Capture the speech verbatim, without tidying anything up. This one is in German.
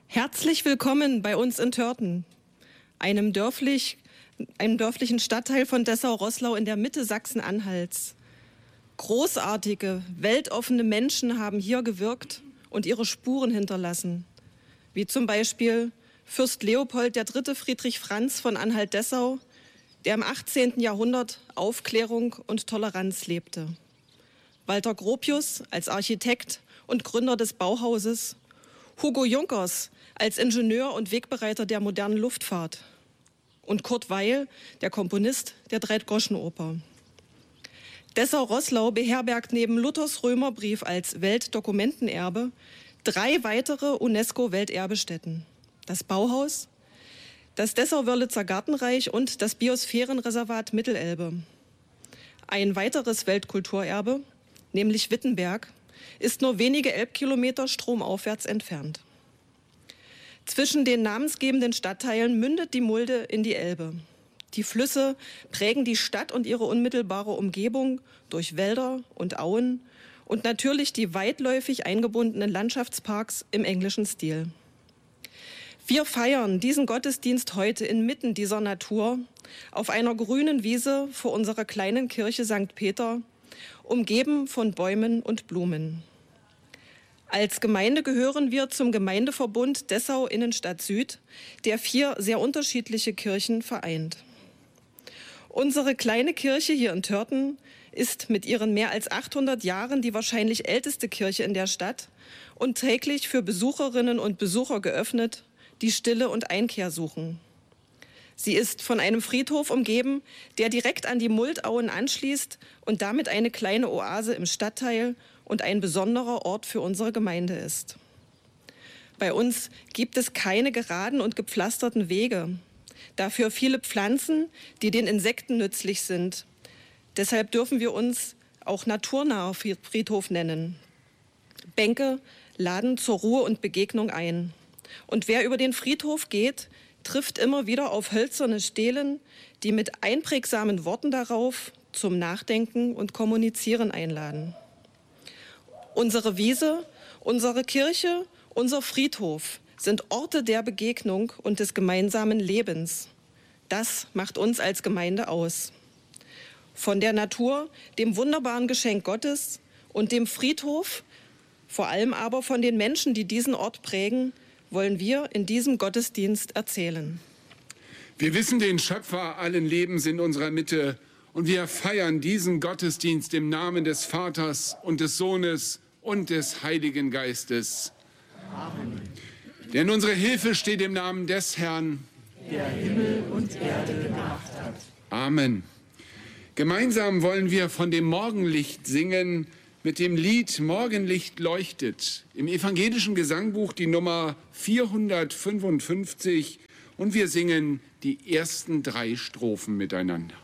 Herzlich willkommen bei uns in Törten, einem, dörflich, einem dörflichen Stadtteil von Dessau-Roßlau in der Mitte Sachsen-Anhalts. Großartige, weltoffene Menschen haben hier gewirkt und ihre Spuren hinterlassen, wie zum Beispiel Fürst Leopold der Dritte Friedrich Franz von Anhalt-Dessau, der im achtzehnten Jahrhundert Aufklärung und Toleranz lebte. Walter Gropius als Architekt und Gründer des Bauhauses, Hugo Junkers als Ingenieur und Wegbereiter der modernen Luftfahrt und Kurt Weill, der Komponist der Dreigroschenoper. Dessau-Roßlau beherbergt neben Luthers Römerbrief als Weltdokumentenerbe drei weitere UNESCO-Welterbestätten: das Bauhaus, das Dessau-Wörlitzer Gartenreich und das Biosphärenreservat Mittelelbe. Ein weiteres Weltkulturerbe, nämlich Wittenberg, ist nur wenige Elbkilometer stromaufwärts entfernt. Zwischen den namensgebenden Stadtteilen mündet die Mulde in die Elbe. Die Flüsse prägen die Stadt und ihre unmittelbare Umgebung durch Wälder und Auen und natürlich die weitläufig eingebundenen Landschaftsparks im englischen Stil. Wir feiern diesen Gottesdienst heute inmitten dieser Natur auf einer grünen Wiese vor unserer kleinen Kirche Sankt Peter, umgeben von Bäumen und Blumen. Als Gemeinde gehören wir zum Gemeindeverbund Dessau Innenstadt Süd, der vier sehr unterschiedliche Kirchen vereint. Unsere kleine Kirche hier in Törten ist mit ihren mehr als achthundert Jahren die wahrscheinlich älteste Kirche in der Stadt und täglich für Besucherinnen und Besucher geöffnet, die Stille und Einkehr suchen. Sie ist von einem Friedhof umgeben, der direkt an die Muldauen anschließt und damit eine kleine Oase im Stadtteil und ein besonderer Ort für unsere Gemeinde ist. Bei uns gibt es keine geraden und gepflasterten Wege, dafür viele Pflanzen, die den Insekten nützlich sind. Deshalb dürfen wir uns auch naturnaher Friedhof nennen. Bänke laden zur Ruhe und Begegnung ein. Und wer über den Friedhof geht, trifft immer wieder auf hölzerne Stelen, die mit einprägsamen Worten darauf zum Nachdenken und Kommunizieren einladen. Unsere Wiese, unsere Kirche, unser Friedhof sind Orte der Begegnung und des gemeinsamen Lebens. Das macht uns als Gemeinde aus. Von der Natur, dem wunderbaren Geschenk Gottes und dem Friedhof, vor allem aber von den Menschen, die diesen Ort prägen, wollen wir in diesem Gottesdienst erzählen. Wir wissen den Schöpfer allen Lebens in unserer Mitte und wir feiern diesen Gottesdienst im Namen des Vaters und des Sohnes und des Heiligen Geistes. Amen. Denn unsere Hilfe steht im Namen des Herrn, der Himmel und Erde gemacht hat. Amen. Gemeinsam wollen wir von dem Morgenlicht singen mit dem Lied Morgenlicht leuchtet im evangelischen Gesangbuch die Nummer vierhundertfünfundfünfzig und wir singen die ersten drei Strophen miteinander.